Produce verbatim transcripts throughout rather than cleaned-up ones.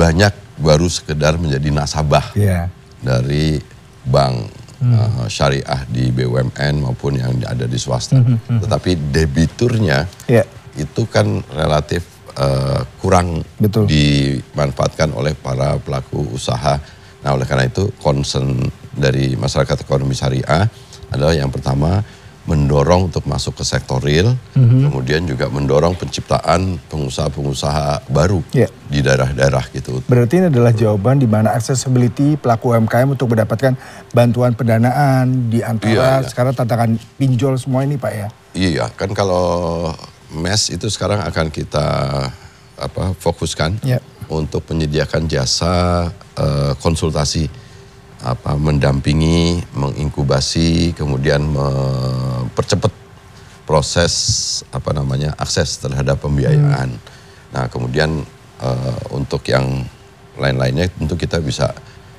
banyak baru sekedar menjadi nasabah yeah. dari bank hmm. uh, syariah di B U M N maupun yang ada di swasta. Hmm, hmm, Tetapi debiturnya yeah. itu kan relatif uh, kurang Betul. dimanfaatkan oleh para pelaku usaha. Nah oleh karena itu concern dari masyarakat ekonomi syariah adalah yang pertama mendorong untuk masuk ke sektor real, mm-hmm. kemudian juga mendorong penciptaan pengusaha-pengusaha baru yeah. di daerah-daerah gitu. Berarti ini adalah jawaban di mana accessibility pelaku U M K M untuk mendapatkan bantuan pendanaan di antara iya, sekarang tantangan pinjol semua ini Pak ya? Iya, kan kalau M E S itu sekarang akan kita apa fokuskan yeah. untuk menyediakan jasa uh, konsultasi. Apa mendampingi, menginkubasi, kemudian mempercepat proses apa namanya akses terhadap pembiayaan. Hmm. Nah kemudian uh, untuk yang lain-lainnya tentu kita bisa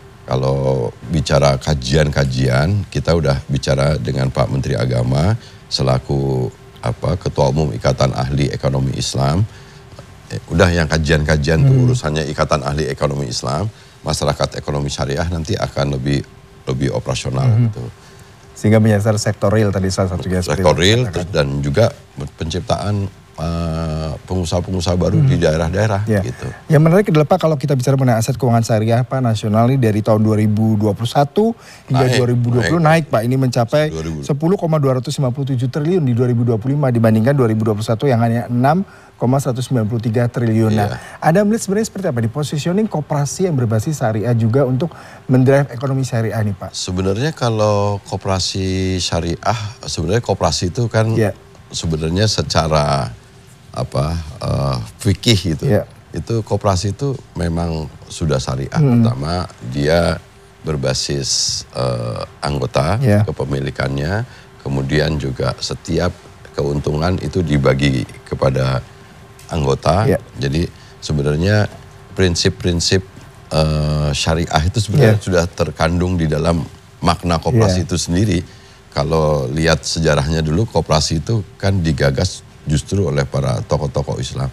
kalau bicara kajian-kajian kita udah bicara dengan Pak Menteri Agama selaku apa Ketua Umum Ikatan Ahli Ekonomi Islam. Eh, udah yang kajian-kajian hmm. tuh urusannya Ikatan Ahli Ekonomi Islam. Masyarakat ekonomi syariah nanti akan lebih lebih operasional mm-hmm. gitu. Sehingga menyasar sektor real tadi salah satunya. Sektor real terus dan juga penciptaan uh, pengusaha-pengusaha baru mm-hmm. di daerah-daerah yeah. gitu. Yang menarik adalah Pak kalau kita bicara mengenai aset keuangan syariah Pak nasional ini dari tahun dua ribu dua puluh satu hingga naik, dua ribu dua puluh naik, naik Pak ini mencapai sepuluh koma dua lima tujuh triliun di dua ribu dua puluh lima dibandingkan dua ribu dua puluh satu yang hanya enam koma seratus sembilan puluh tiga triliun. Nah, yeah. Anda melihat sebenarnya seperti apa di positioning koperasi yang berbasis syariah juga untuk mendrive ekonomi syariah nih Pak? Sebenarnya kalau koperasi syariah, sebenarnya koperasi itu kan yeah. sebenarnya secara apa uh, fikih gitu. Yeah. Itu koperasi itu memang sudah syariah, hmm. pertama dia berbasis uh, anggota yeah. kepemilikannya, kemudian juga setiap keuntungan itu dibagi kepada anggota, yeah. jadi sebenarnya prinsip-prinsip uh, syariah itu sebenarnya yeah. sudah terkandung di dalam makna koperasi yeah. itu sendiri. Kalau lihat sejarahnya dulu, koperasi itu kan digagas justru oleh para tokoh-tokoh Islam.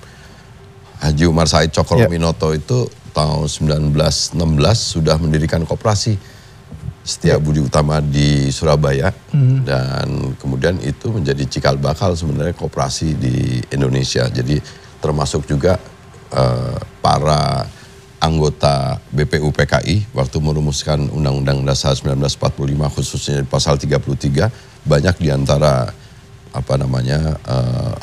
Haji Umar Said Cokro-Minoto yeah. itu tahun seribu sembilan ratus enam belas sudah mendirikan koperasi Setia Budi Utama di Surabaya mm-hmm. dan kemudian itu menjadi cikal bakal sebenarnya koperasi di Indonesia. Jadi termasuk juga uh, para anggota B P U P K I waktu merumuskan Undang-Undang Dasar seribu sembilan ratus empat puluh lima khususnya di pasal tiga puluh tiga banyak diantara apa namanya uh,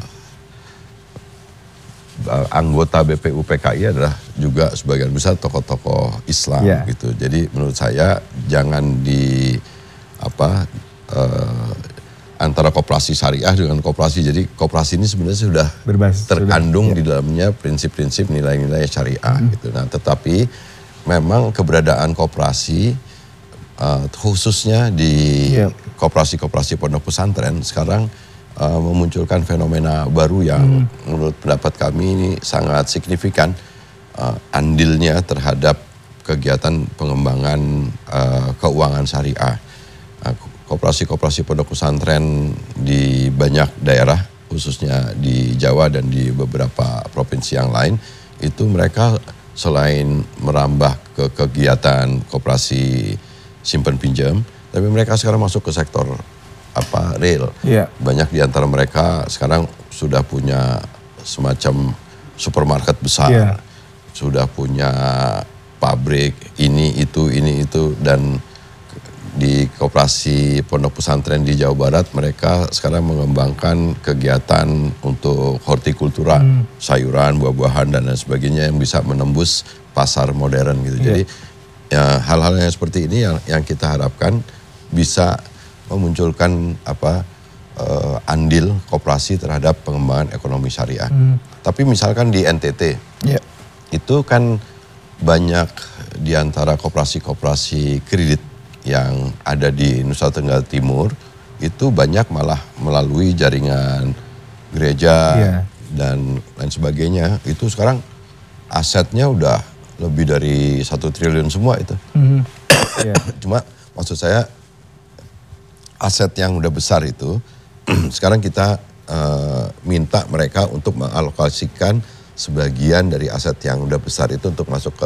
anggota B P U P K I adalah juga sebagian besar tokoh-tokoh Islam yeah. gitu. Jadi menurut saya jangan di apa uh, antara koperasi syariah dengan koperasi. Jadi koperasi ini sebenarnya sudah Berbasis, terkandung sudah, yeah. di dalamnya prinsip-prinsip nilai-nilai syariah mm. gitu. Nah, tetapi memang keberadaan koperasi uh, khususnya di yeah. koperasi-koperasi pondok pesantren sekarang uh, memunculkan fenomena baru yang hmm. menurut pendapat kami ini sangat signifikan uh, andilnya terhadap kegiatan pengembangan uh, keuangan syariah. Uh, koperasi-koperasi pondok pesantren di banyak daerah, khususnya di Jawa dan di beberapa provinsi yang lain, itu mereka selain merambah ke kegiatan koperasi simpan pinjam, tapi mereka sekarang masuk ke sektor apa real. Yeah. Banyak di antara mereka sekarang sudah punya semacam supermarket besar, yeah. sudah punya pabrik ini itu ini itu, dan di koperasi pondok pesantren di Jawa Barat mereka sekarang mengembangkan kegiatan untuk hortikultura, hmm. sayuran, buah-buahan dan lain sebagainya yang bisa menembus pasar modern gitu. Yeah. Jadi ya, hal-hal yang seperti ini yang yang kita harapkan bisa memunculkan apa uh, andil koperasi terhadap pengembangan ekonomi syariah. Hmm. Tapi misalkan di N T T yeah. itu kan banyak di antara koperasi-koperasi kredit yang ada di Nusa Tenggara Timur itu banyak malah melalui jaringan gereja yeah. dan lain sebagainya. Itu sekarang asetnya udah lebih dari satu triliun semua itu. Mm-hmm. Yeah. Cuma maksud saya aset yang udah besar itu sekarang kita uh, minta mereka untuk mengalokasikan sebagian dari aset yang udah besar itu untuk masuk ke